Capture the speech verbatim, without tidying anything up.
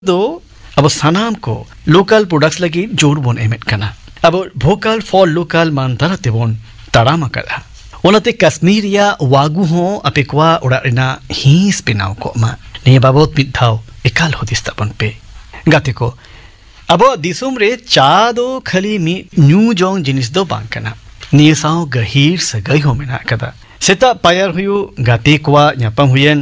दो अब सानाम को लोकल प्रोडक्ट्स लगी जोर बोन एमेट कना अब भोकल फॉर लोकल मानतारा तेबोन तारामा कदा ओनाते कश्मीर या वागु हो अपेक्वा उड़ारिना हिस पिनाव को मा ने बाबत मिधाव एकाल होदिस तपन पे गाते को अब दिसुम रे चादो खली मी न्यू जोंग जिनिस दो बांकना नियसाव गहीर सगई हो मेना कदा सेता पायर हुयु गाते क्वा न्यापम हुयन